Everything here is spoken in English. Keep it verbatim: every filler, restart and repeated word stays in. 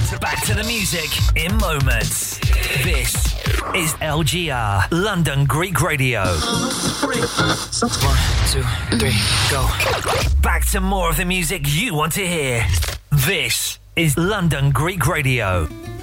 to back to the music in moments. This is L G R, London Greek Radio. One, two, three, go. Back to more of the music you want to hear. This is London Greek Radio.